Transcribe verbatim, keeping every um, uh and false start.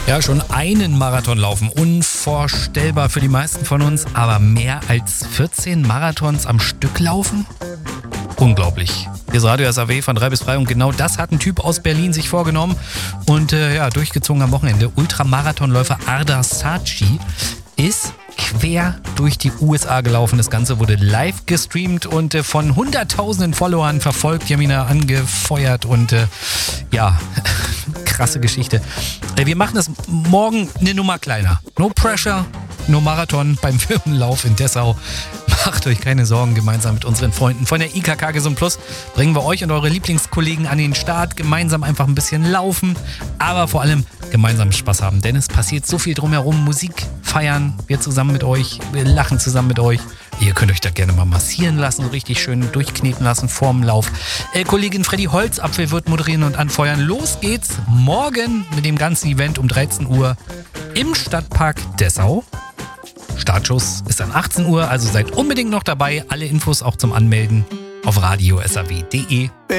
Ja, schon einen Marathon laufen. Unvorstellbar für die meisten von uns. Aber mehr als vierzehn Marathons am Stück laufen? Unglaublich. Hier ist Radio S A W von drei bis frei und genau das hat ein Typ aus Berlin sich vorgenommen und äh, ja, durchgezogen am Wochenende. Ultramarathonläufer Ardar Saci ist quer durch die U S A gelaufen. Das Ganze wurde live gestreamt und äh, von hunderttausenden Followern verfolgt. Die haben ihn da angefeuert und äh, ja, krasse Geschichte. Äh, wir machen das morgen eine Nummer kleiner. No pressure, no Marathon beim Firmenlauf in Dessau. Macht euch keine Sorgen, gemeinsam mit unseren Freunden von der I K K Gesund Plus bringen wir euch und eure Lieblingskollegen an den Start. Gemeinsam einfach ein bisschen laufen, aber vor allem gemeinsam Spaß haben. Denn es passiert so viel drumherum. Musik feiern, wir zusammen mit euch, wir lachen zusammen mit euch. Ihr könnt euch da gerne mal massieren lassen, richtig schön durchkneten lassen vorm Lauf. Äh, Kollegin Freddy Holzapfel wird moderieren und anfeuern. Los geht's morgen mit dem ganzen Event um dreizehn Uhr im Stadtpark Dessau. Startschuss ist dann achtzehn Uhr, also seid unbedingt noch dabei. Alle Infos auch zum Anmelden auf radio s a w punkt d e.